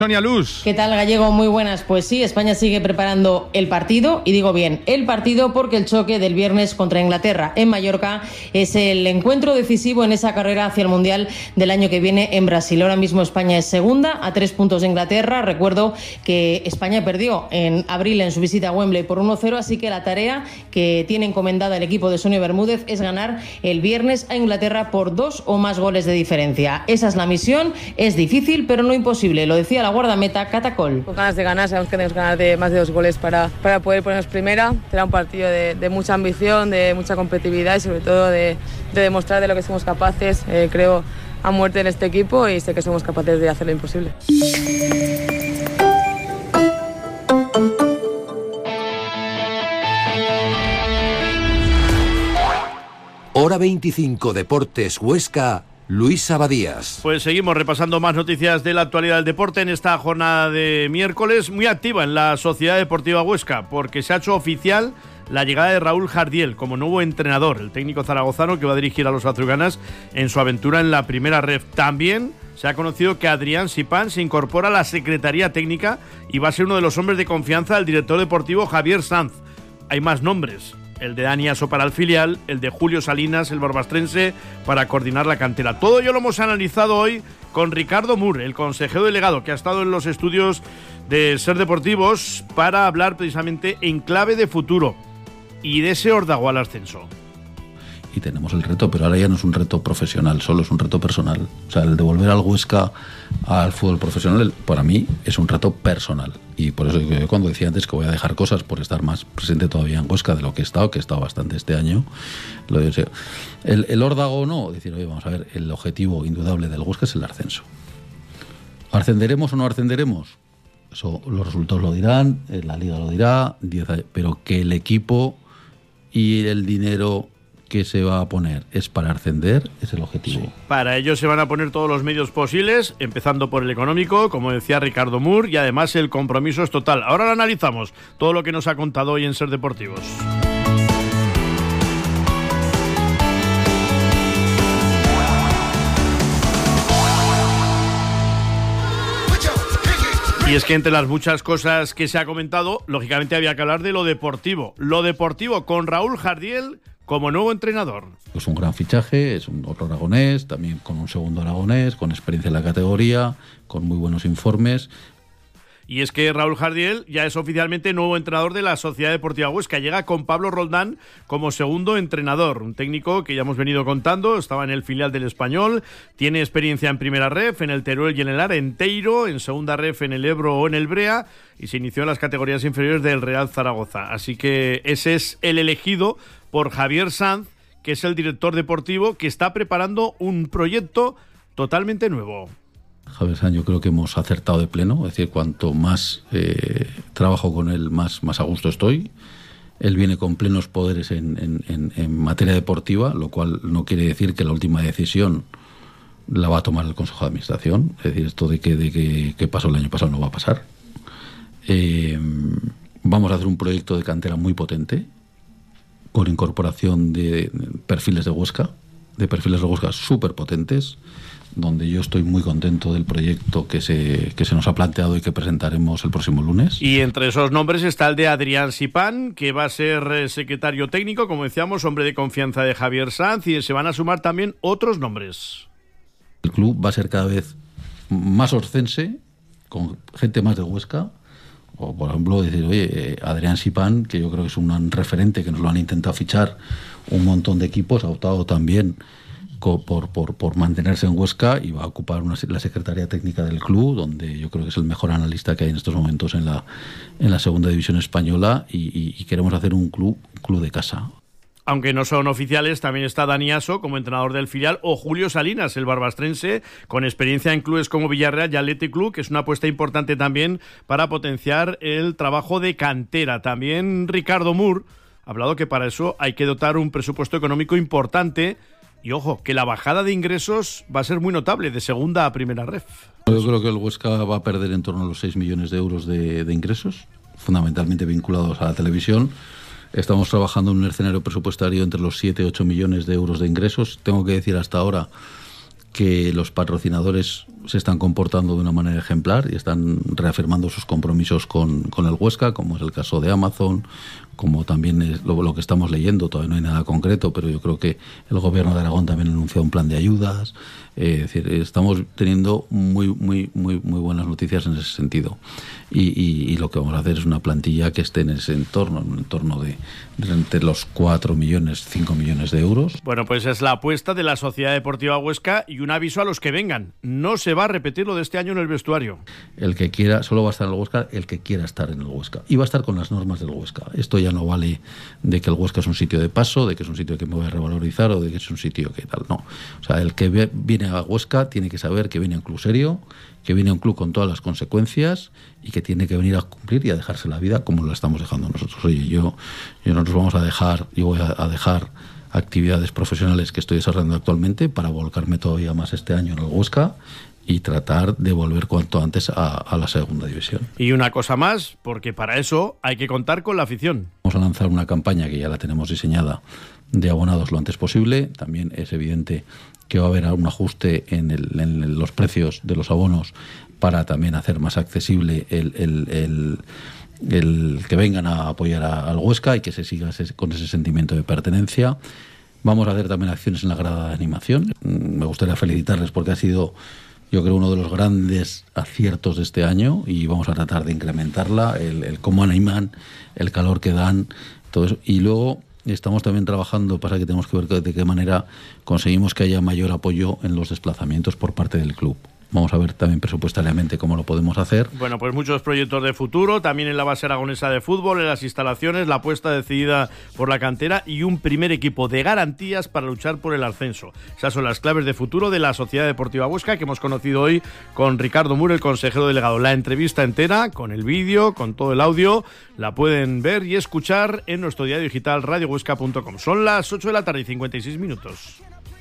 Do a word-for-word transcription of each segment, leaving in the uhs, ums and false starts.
Sonia Luz. ¿Qué tal, Gallego? Muy buenas. Pues sí, España sigue preparando el partido, y digo bien, el partido porque el choque del viernes contra Inglaterra en Mallorca es el encuentro decisivo en esa carrera hacia el Mundial del año que viene en Brasil. Ahora mismo España es segunda, a tres puntos de Inglaterra. Recuerdo que España perdió en abril en su visita a Wembley por uno cero, así que la tarea que tiene encomendada el equipo de Sonia Bermúdez es ganar el viernes a Inglaterra por dos o más goles de diferencia. Esa es la misión, es difícil pero no imposible, lo decía la guardameta Catacol. Con ganas de ganar, sabemos que tenemos que ganar de más de dos goles para, para poder ponernos primera. Será un partido de, de mucha ambición, de mucha competitividad y sobre todo de, de demostrar de lo que somos capaces. Eh, creo a muerte en este equipo y sé que somos capaces de hacer lo imposible. Hora veinticinco Deportes Huesca, Luis Abadías. Pues seguimos repasando más noticias de la actualidad del deporte en esta jornada de miércoles, muy activa en la Sociedad Deportiva Huesca, porque se ha hecho oficial la llegada de Raúl Jardiel como nuevo entrenador, el técnico zaragozano que va a dirigir a los azulgranas en su aventura en la primera ref. También se ha conocido que Adrián Sipán se incorpora a la Secretaría Técnica y va a ser uno de los hombres de confianza del director deportivo Javier Sanz. Hay más nombres: el de Dani Aso para el filial, el de Julio Salinas, el barbastrense, para coordinar la cantera. Todo ello lo hemos analizado hoy con Ricardo Mur, el consejero delegado que ha estado en los estudios de Ser Deportivos para hablar precisamente en clave de futuro y de ese órdago al ascenso. Y tenemos el reto, pero ahora ya no es un reto profesional, solo es un reto personal. O sea, el de volver al Huesca al fútbol profesional, para mí, es un reto personal. Y por eso yo cuando decía antes que voy a dejar cosas por estar más presente todavía en Huesca de lo que he estado, que he estado bastante este año, lo digo, el, el órdago no, decir, oye, vamos a ver, el objetivo indudable del Huesca es el ascenso. ¿Ascenderemos o no ascenderemos? Eso los resultados lo dirán, la liga lo dirá, pero que el equipo y el dinero que se va a poner es para ascender, es el objetivo. Sí. Para ello se van a poner todos los medios posibles, empezando por el económico, como decía Ricardo Mur, y además el compromiso es total. Ahora lo analizamos, todo lo que nos ha contado hoy en Ser Deportivos. Y es que entre las muchas cosas que se ha comentado, lógicamente había que hablar de lo deportivo. Lo deportivo con Raúl Jardiel como nuevo entrenador. Es un gran fichaje, es un otro aragonés, también con un segundo aragonés, con experiencia en la categoría, con muy buenos informes. Y es que Raúl Jardiel ya es oficialmente nuevo entrenador de la Sociedad Deportiva Huesca. Llega con Pablo Roldán como segundo entrenador. Un técnico que ya hemos venido contando, estaba en el filial del Español, tiene experiencia en primera ref, en el Teruel y en el Arenteiro, en segunda ref en el Ebro o en el Brea, y se inició en las categorías inferiores del Real Zaragoza. Así que ese es el elegido por Javier Sanz, que es el director deportivo que está preparando un proyecto totalmente nuevo. Javier Sanz, yo creo que hemos acertado de pleno, es decir, cuanto más eh, trabajo con él, más, más a gusto estoy. Él viene con plenos poderes en, en, en, en materia deportiva, lo cual no quiere decir que la última decisión la va a tomar el Consejo de Administración. Es decir, esto de que, de que, que pasó el año pasado no va a pasar. Eh, vamos a hacer un proyecto de cantera muy potente, con incorporación de perfiles de Huesca, de perfiles de Huesca súper potentes, donde yo estoy muy contento del proyecto que se, que se nos ha planteado y que presentaremos el próximo lunes. Y entre esos nombres está el de Adrián Sipán, que va a ser secretario técnico, como decíamos, hombre de confianza de Javier Sanz, y se van a sumar también otros nombres. El club va a ser cada vez más oscense, con gente más de Huesca. O, por ejemplo, decir, oye, Adrián Sipán, que yo creo que es un referente, que nos lo han intentado fichar un montón de equipos, ha optado también Por, por, por mantenerse en Huesca y va a ocupar una, la Secretaría Técnica del club, donde yo creo que es el mejor analista que hay en estos momentos en la, en la segunda división española, y, y, y queremos hacer un club, un club de casa. Aunque no son oficiales, también está Dani Aso como entrenador del filial, o Julio Salinas, el barbastrense, con experiencia en clubes como Villarreal y Athletic Club, que es una apuesta importante también para potenciar el trabajo de cantera. También Ricardo Mur ha hablado que para eso hay que dotar un presupuesto económico importante. Y ojo, que la bajada de ingresos va a ser muy notable, de segunda a primera ref. Yo creo que el Huesca va a perder en torno a los seis millones de euros de, de ingresos, fundamentalmente vinculados a la televisión. Estamos trabajando en un escenario presupuestario entre los siete y ocho millones de euros de ingresos. Tengo que decir hasta ahora que los patrocinadores se están comportando de una manera ejemplar y están reafirmando sus compromisos con, con el Huesca, como es el caso de Amazon, como también es lo, lo que estamos leyendo. Todavía no hay nada concreto, pero yo creo que el Gobierno de Aragón también ha anunciado un plan de ayudas. Eh, es decir, estamos teniendo muy muy muy muy buenas noticias en ese sentido, y, y, y lo que vamos a hacer es una plantilla que esté en ese entorno, en un entorno de, de entre los cuatro millones, cinco millones de euros. Bueno, pues es la apuesta de la Sociedad Deportiva Huesca, y un aviso a los que vengan: no se va a repetir lo de este año en el vestuario. El que quiera, solo va a estar en el Huesca el que quiera estar en el Huesca, y va a estar con las normas del Huesca. Esto ya no vale de que el Huesca es un sitio de paso, de que es un sitio que me voy a revalorizar o de que es un sitio que tal. No, o sea, el que viene a Huesca tiene que saber que viene a un club serio, que viene a un club con todas las consecuencias y que tiene que venir a cumplir y a dejarse la vida como la estamos dejando nosotros. Oye, yo, yo nosotros vamos a dejar, yo voy a, a dejar actividades profesionales que estoy desarrollando actualmente para volcarme todavía más este año en el Huesca y tratar de volver cuanto antes a, a la segunda división. Y una cosa más, porque para eso hay que contar con la afición. Vamos a lanzar una campaña que ya la tenemos diseñada de abonados lo antes posible. También es evidente que va a haber un ajuste en, el, en los precios de los abonos para también hacer más accesible el, el, el, el que vengan a apoyar a, al Huesca y que se siga ese, con ese sentimiento de pertenencia. Vamos a hacer también acciones en la grada de animación. Me gustaría felicitarles porque ha sido, yo creo, uno de los grandes aciertos de este año, y vamos a tratar de incrementarla, el, el cómo animan, el calor que dan, todo eso. Y luego estamos también trabajando, pasa que tenemos que ver de qué manera conseguimos que haya mayor apoyo en los desplazamientos por parte del club. Vamos a ver también presupuestariamente cómo lo podemos hacer. Bueno, pues muchos proyectos de futuro, también en la base aragonesa de fútbol, en las instalaciones, la apuesta decidida por la cantera y un primer equipo de garantías para luchar por el ascenso. Esas son las claves de futuro de la Sociedad Deportiva Huesca, que hemos conocido hoy con Ricardo Muro, el consejero delegado. La entrevista entera, con el vídeo, con todo el audio, la pueden ver y escuchar en nuestro diario digital radio huesca punto com. Son las ocho de la tarde y cincuenta y seis minutos.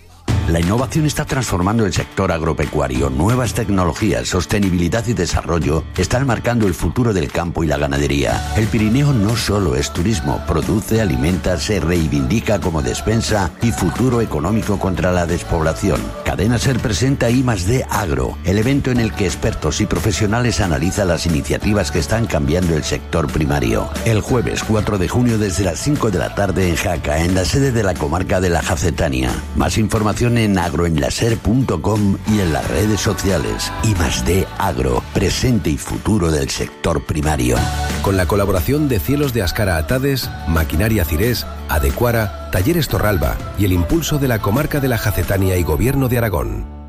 La innovación está transformando el sector agropecuario. Nuevas tecnologías, sostenibilidad y desarrollo están marcando el futuro del campo y la ganadería. El Pirineo no solo es turismo, produce, alimenta, se reivindica como despensa y futuro económico contra la despoblación. Cadena Ser presenta I más D Agro, el evento en el que expertos y profesionales analizan las iniciativas que están cambiando el sector primario. El jueves cuatro de junio desde las cinco de la tarde en Jaca, en la sede de la comarca de la Jacetania. Más información en agroenlaser punto com y en las redes sociales. I más D Agro, presente y futuro del sector primario. Con la colaboración de Cielos de Ascara Atades, Maquinaria Cirés, Adecuara, Talleres Torralba y el impulso de la comarca de la Jacetania y Gobierno de Aragón.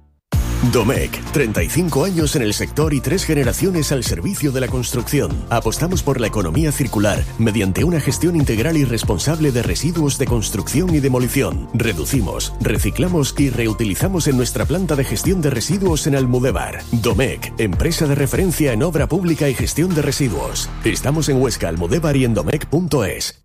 Domecq, treinta y cinco años en el sector y tres generaciones al servicio de la construcción. Apostamos por la economía circular mediante una gestión integral y responsable de residuos de construcción y demolición. Reducimos, reciclamos y reutilizamos en nuestra planta de gestión de residuos en Almudévar. Domecq, empresa de referencia en obra pública y gestión de residuos. Estamos en Huesca, Almudévar y en domecq punto es.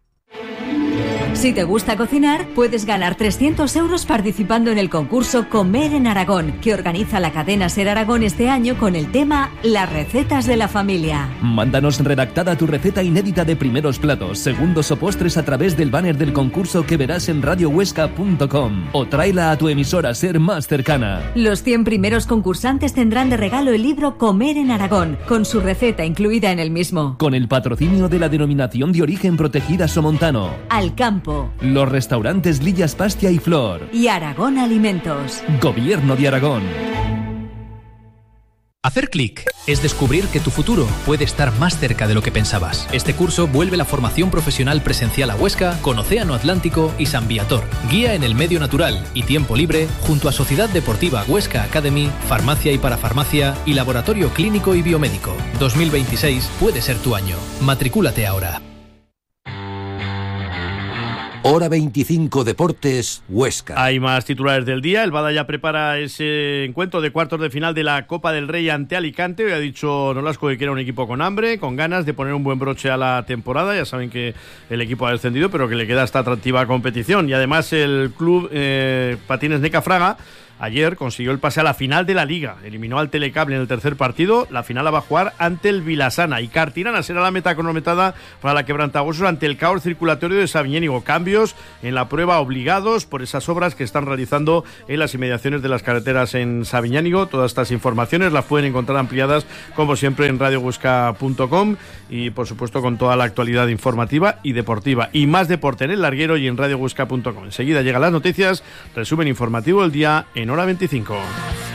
Si te gusta cocinar, puedes ganar trescientos euros participando en el concurso Comer en Aragón, que organiza la cadena Ser Aragón este año con el tema Las recetas de la familia. Mándanos redactada tu receta inédita de primeros platos, segundos o postres a través del banner del concurso que verás en radio huesca punto com o tráela a tu emisora Ser más cercana. Los cien primeros concursantes tendrán de regalo el libro Comer en Aragón, con su receta incluida en el mismo. Con el patrocinio de la Denominación de Origen Protegida Somontano, Alcampo, los restaurantes Lillas Pastia y Flor y Aragón Alimentos. Gobierno de Aragón. Hacer clic es descubrir que tu futuro puede estar más cerca de lo que pensabas. Este curso vuelve la formación profesional presencial a Huesca con Océano Atlántico y San Viator. Guía en el medio natural y tiempo libre junto a Sociedad Deportiva Huesca Academy, Farmacia y Parafarmacia y Laboratorio Clínico y Biomédico. dos mil veintiséis puede ser tu año. Matricúlate ahora. Hora veinticinco Deportes, Huesca. Hay más titulares del día. El Bada ya prepara ese encuentro de cuartos de final de la Copa del Rey ante Alicante. Hoy ha dicho Nolasco que quiere un equipo con hambre, con ganas de poner un buen broche a la temporada. Ya saben que el equipo ha descendido, pero que le queda esta atractiva competición. Y además el club eh, Patines Neca Fraga ayer consiguió el pase a la final de la Liga. Eliminó al Telecable en el tercer partido. La final la va a jugar ante el Vilasana. Y Cartirana será la meta cronometrada para la Quebrantahuesos ante el caos circulatorio de Sabiñánigo. Cambios en la prueba obligados por esas obras que están realizando en las inmediaciones de las carreteras en Sabiñánigo. Todas estas informaciones las pueden encontrar ampliadas, como siempre, en radio huesca punto com y, por supuesto, con toda la actualidad informativa y deportiva. Y más deporte en El Larguero y en radio huesca punto com. Enseguida llegan las noticias, resumen informativo del día en hora veinticinco.